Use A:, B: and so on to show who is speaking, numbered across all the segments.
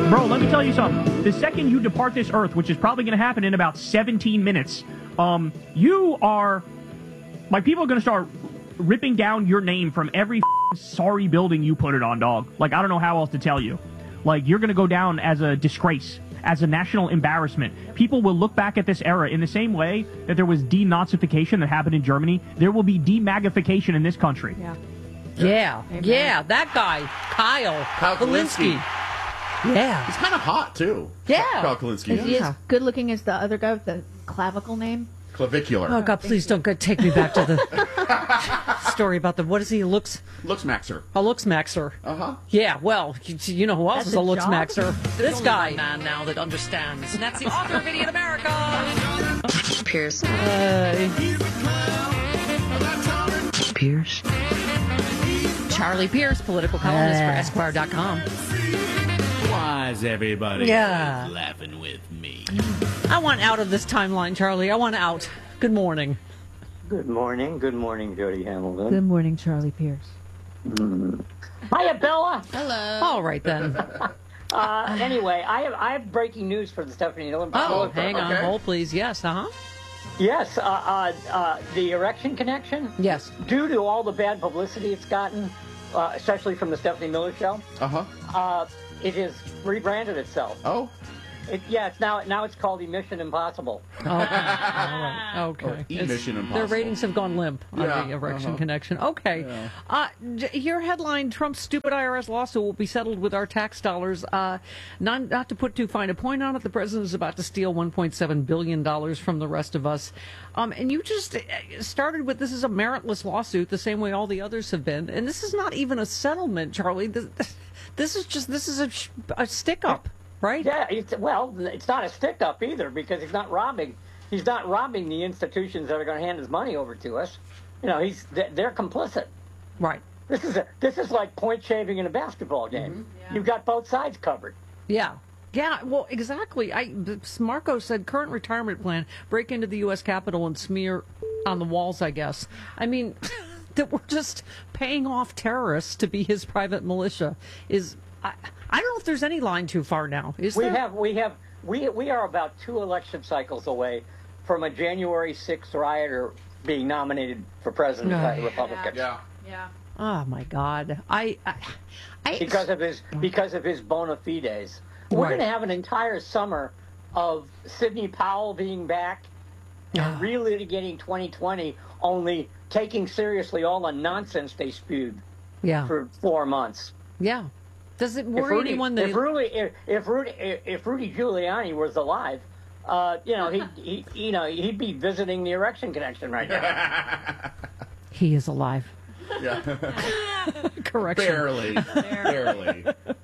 A: Bro, let me tell you something. The second you depart this earth, which is probably going to happen in about 17 minutes, you are... Like, people are going to start ripping down your name from every sorry building you put it on, dog. Like, I don't know how else to tell you. Like, you're going to go down as a disgrace, as a national embarrassment. People will look back at this era in the same way that there was denazification that happened in Germany. There will be demagnification in this country.
B: Yeah, that guy, Kyle Kulinski. Yeah.
C: He's kind of hot, too.
B: Yeah.
C: Kyle Kulinski.
D: Is he as good looking as the other guy with the clavicle name?
C: Clavicular.
B: Oh, God, please don't take me back to the story about what is he?
C: Looksmaxer.
B: A Looksmaxer.
C: Uh-huh.
B: Yeah, well, you know who else is a Looksmaxer? This guy.
E: Man now that understands. And that's the author of Idiot America.
F: Pierce.
E: Pierce. Charlie Pierce, political columnist for Esquire.com.
G: Why is everybody always laughing with me?
B: I want out of this timeline, Charlie. I want out. Good morning.
H: Good morning. Good morning, Jody Hamilton.
D: Good morning, Charlie Pierce.
H: Hiya, Bella.
E: Hello.
B: All right, then.
H: Anyway, I have breaking news for the Stephanie Miller.
B: Oh, hang on. Hold, please. Yes,
H: Yes, the Erection Connection.
B: Yes.
H: Due to all the bad publicity it's gotten, especially from the Stephanie Miller Show, it has rebranded itself.
C: Oh.
H: It's now it's called Mission Impossible.
B: Okay. All right. Okay.
C: Mission Impossible.
B: Their ratings have gone limp on the Erection Connection. Okay. Yeah. Your headline: Trump's stupid IRS lawsuit will be settled with our tax dollars. Not to put too fine a point on it, the president is about to steal $1.7 billion from the rest of us. And you just started with this is a meritless lawsuit, the same way all the others have been. And this is not even a settlement, Charlie. This is a stick up. Right?
H: Yeah, it's not a stick-up either because he's not robbing. He's not robbing the institutions that are going to hand his money over to us. You know, they're complicit.
B: Right.
H: This is like point shaving in a basketball game. Mm-hmm. Yeah. You've got both sides covered.
B: Yeah. Yeah, well, exactly. Marco said current retirement plan, break into the U.S. Capitol and smear on the walls, I guess. I mean, that we're just paying off terrorists to be his private militia is... I don't know if there's any line too far now. Is there?
H: We are about 2 election cycles away from a January 6th rioter being nominated for president by the Republicans.
D: Yeah.
B: Oh my God.
H: Because of his bona fides. We're going to have an entire summer of Sidney Powell being back and relitigating 2020, only taking seriously all the nonsense they spewed for 4 months.
B: Yeah. Does it worry anyone that
H: if Rudy Giuliani was alive, he'd be visiting the Erection Connection right now.
B: He is alive.
C: Yeah.
B: Correction.
C: Barely.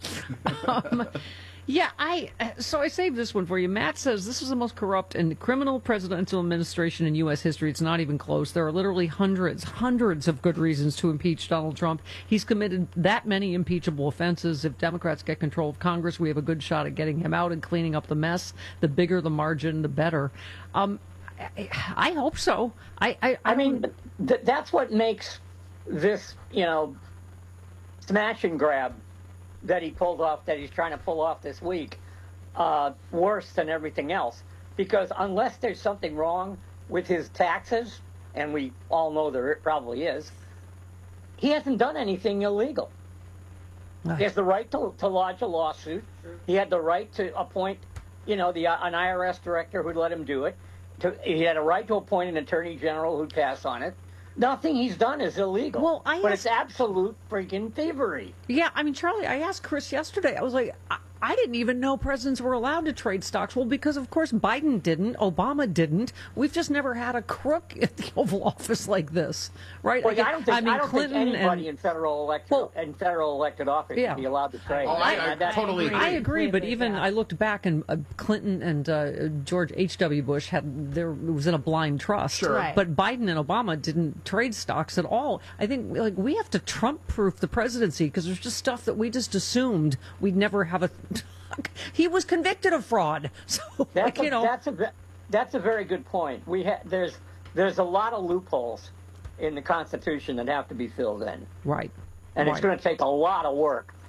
B: So I saved this one for you. Matt says this is the most corrupt and criminal presidential administration in U.S. history. It's not even close. There are literally hundreds of good reasons to impeach Donald Trump. He's committed that many impeachable offenses. If Democrats get control of Congress, we have a good shot at getting him out and cleaning up the mess. The bigger the margin, the better. I hope so. I mean,
H: that's what makes this, smash and grab that he pulled off, that he's trying to pull off this week, worse than everything else. Because unless there's something wrong with his taxes, and we all know there probably is, he hasn't done anything illegal. He has the right to lodge a lawsuit. He had the right to appoint, an IRS director who'd let him do it. He had a right to appoint an attorney general who'd pass on it. Nothing he's done is illegal. But it's absolute freaking thievery.
B: Yeah, I mean, Charlie, I asked Chris yesterday. I was like, I didn't even know presidents were allowed to trade stocks. Well, because, of course, Biden didn't. Obama didn't. We've just never had a crook in the Oval Office like this, right?
H: Well, I don't think anybody in federal elected office should be allowed to trade.
C: I totally agree.
B: I agree, but even I looked back, and Clinton and George H.W. Bush it was in a blind trust.
C: Sure.
D: Right.
B: But Biden and Obama didn't trade stocks at all. I think we have to Trump-proof the presidency because there's just stuff that we just assumed we'd never have a... He was convicted of fraud. So,
H: that's a very good point. There's a lot of loopholes in the Constitution that have to be filled in.
B: Right.
H: And it's going to take a lot of work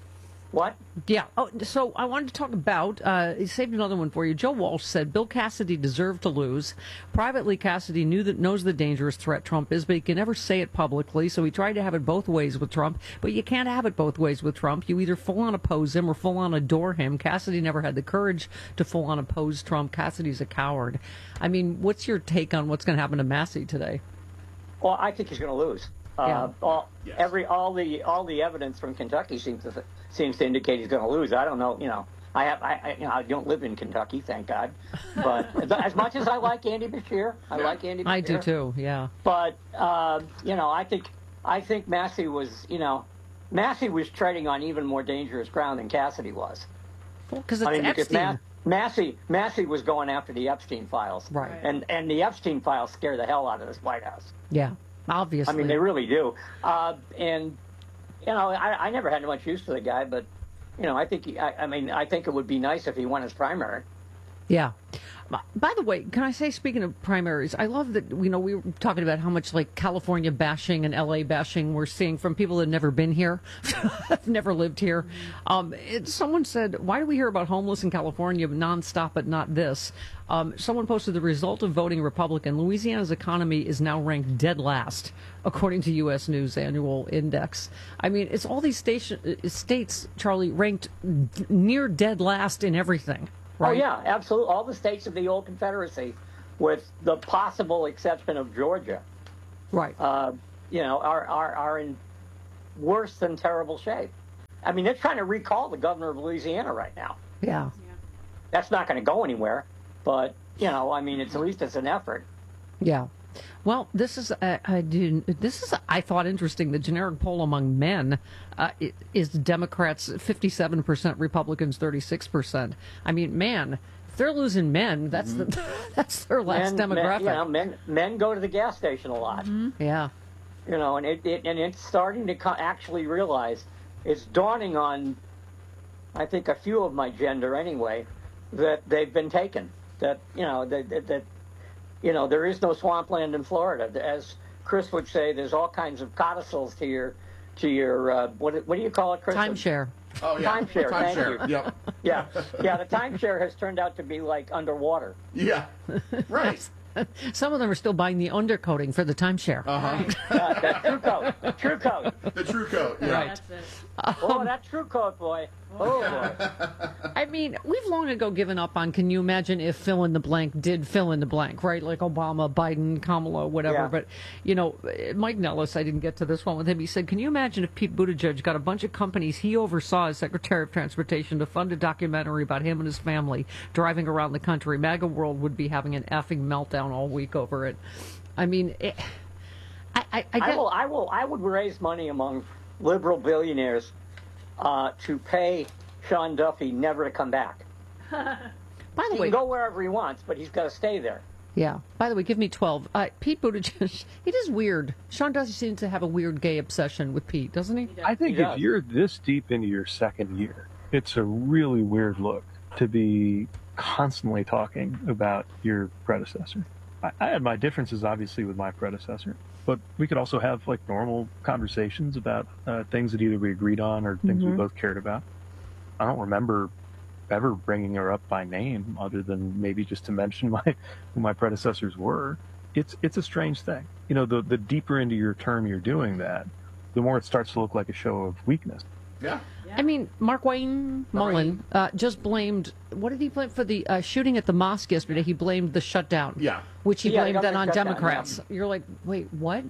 H: What?
B: Yeah. Oh, so I wanted to talk about, saved another one for you. Joe Walsh said Bill Cassidy deserved to lose. Privately, Cassidy knows the dangerous threat Trump is, but he can never say it publicly, so he tried to have it both ways with Trump. But you can't have it both ways with Trump. You either full-on oppose him or full-on adore him. Cassidy never had the courage to full-on oppose Trump. Cassidy's a coward. I mean, what's your take on what's going to happen to Massey today?
H: Well, I think he's going to lose.
B: Yeah.
H: All the evidence from Kentucky seems to indicate he's going to lose. I don't know. I don't live in Kentucky, thank God. But as much as I like Andy Beshear,
B: I do too. Yeah.
H: But I think Massey was treading on even more dangerous ground than Cassidy was.
B: Well, because Epstein.
H: Massey was going after the Epstein files,
B: right?
H: And the Epstein files scare the hell out of this White House.
B: Yeah, obviously.
H: I mean, they really do. And I never had much use for the guy, but I think I think it would be nice if he won his primary.
B: Yeah. By the way, can I say, speaking of primaries, I love that, we were talking about how much like California bashing and LA bashing we're seeing from people that have never been here, never lived here. Someone said, why do we hear about homeless in California nonstop, but not this? Someone posted the result of voting Republican. Louisiana's economy is now ranked dead last, according to U.S. News annual index. I mean, it's all these states, Charlie, ranked near dead last in everything. Right?
H: Oh, yeah, absolutely. All the states of the old Confederacy, with the possible exception of Georgia,
B: right?
H: Are in worse than terrible shape. I mean, they're trying to recall the governor of Louisiana right now.
B: Yeah.
H: That's not going to go anywhere, but, at least it's an effort.
B: Yeah. Well, this is I thought interesting. The generic poll among men is Democrats 57%, Republicans 36%. I mean, man, if they're losing men, that's that's their last demographic.
H: Men go to the gas station a lot.
B: Mm-hmm. Yeah.
H: And it's starting to actually realize, it's dawning on, I think, a few of my gender anyway, that they've been taken. That there is no swampland in Florida. As Chris would say, there's all kinds of codicils to your what do you call it, Chris?
B: Timeshare.
C: Oh, yeah.
H: Timeshare. Thank you.
C: Yep.
H: Yeah. The timeshare has turned out to be like underwater.
C: Yeah. Right.
B: Some of them are still buying the undercoating for the timeshare.
H: The true coat.
C: The true coat. Yeah.
B: Right.
D: That's it.
H: Oh, that true coat, boy. Oh, boy.
B: I mean, we've long ago given up on, can you imagine if fill in the blank did fill in the blank, right? Like Obama, Biden, Kamala, whatever.
H: Yeah.
B: But, Mike Nellis, I didn't get to this one with him. He said, can you imagine if Pete Buttigieg got a bunch of companies he oversaw as Secretary of Transportation to fund a documentary about him and his family driving around the country? MAGA World would be having an effing meltdown all week over it. I mean,
H: I would raise money among liberal billionaires to pay Sean Duffy never to come back.
B: By the
H: He
B: way,
H: can go wherever he wants, but he's got to stay there.
B: yeah. By the way, give me 12. Pete Buttigieg, it is weird. Sean Duffy seems to have a weird gay obsession with Pete, doesn't he?
I: I think if you're this deep into your second year, it's a really weird look to be constantly talking about your predecessor. I had my differences, obviously, with my predecessor, but we could also have like normal conversations about things that either we agreed on or things we both cared about. I don't remember ever bringing her up by name, other than maybe just to mention who my predecessors were. It's a strange thing. The deeper into your term you're doing that, the more it starts to look like a show of weakness.
C: Yeah.
B: I mean, Mark Wayne Mullen just blamed, what did he blame for the shooting at the mosque yesterday? He blamed the shutdown.
C: Yeah.
B: Which he blamed then on
H: shutdown,
B: Democrats. You're like, wait, what?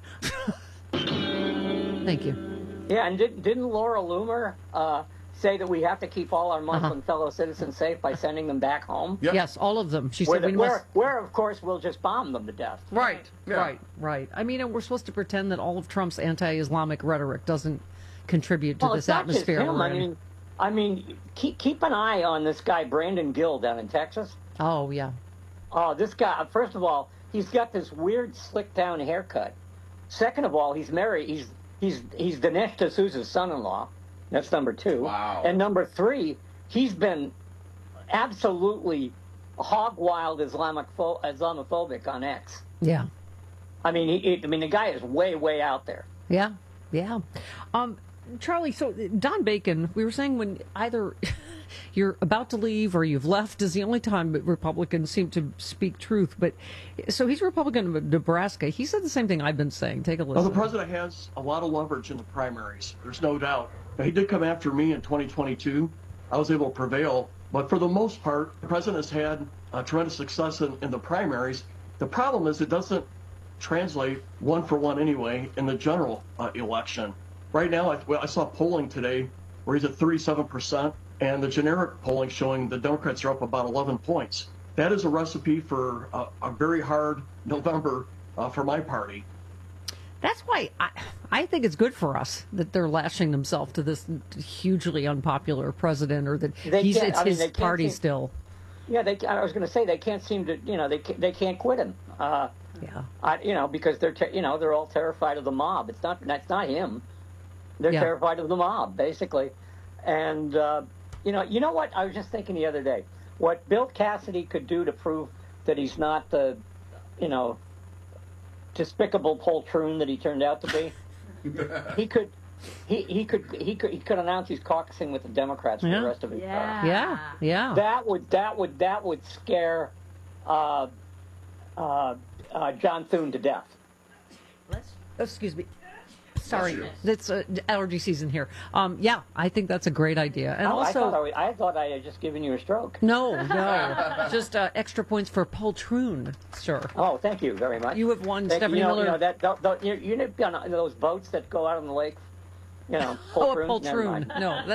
B: Thank you.
H: Yeah, and didn't Laura Loomer say that we have to keep all our Muslim fellow citizens safe by sending them back home?
C: Yep.
B: Yes, all of them. She said
H: where, of course, we'll just bomb them to death.
B: Right,
C: Yeah.
B: right. I mean, and we're supposed to pretend that all of Trump's anti-Islamic rhetoric doesn't contribute to this atmosphere.
H: I mean, keep an eye on this guy Brandon Gill down in Texas.
B: Oh yeah.
H: Oh, this guy. First of all, he's got this weird slick down haircut. Second of all, he's married. He's Dinesh D'Souza's son-in-law. That's number 2.
C: Wow.
H: And number 3, he's been absolutely hog wild Islamophobic on X.
B: Yeah.
H: I mean, the guy is way out there.
B: Yeah. Charlie, so Don Bacon, we were saying when either you're about to leave or you've left is the only time that Republicans seem to speak truth. But so he's a Republican of Nebraska. He said the same thing I've been saying. Take a listen.
J: Well, the president has a lot of leverage in the primaries. There's no doubt. Now, he did come after me in 2022. I was able to prevail. But for the most part, the president has had tremendous success in the primaries. The problem is it doesn't translate one for one anyway in the general election. Right now, I saw polling today where he's at 37%, and the generic polling showing the Democrats are up about 11 points. That is a recipe for a very hard November for my party.
B: That's why I think it's good for us that they're lashing themselves to this hugely unpopular president, or that it's his party still.
H: Yeah, I was going to say they can't seem to, they can't quit him. Because they're all terrified of the mob. That's not him. They're terrified of the mob, basically. And you know what? I was just thinking the other day, what Bill Cassidy could do to prove that he's not the, despicable poltroon that he turned out to be. he could announce he's caucusing with the Democrats for the rest of his term.
B: Yeah.
H: That would scare John Thune to death.
B: Excuse me. Sorry, it's allergy season here. I think that's a great idea. And also,
H: I thought I had just given you a stroke.
B: No, just extra points for poltroon, sir.
H: Oh, thank you very much.
B: You have won, Stephanie Miller.
H: You know those boats that go out on the lake. Poltroon.
B: Oh, a poltroon. No.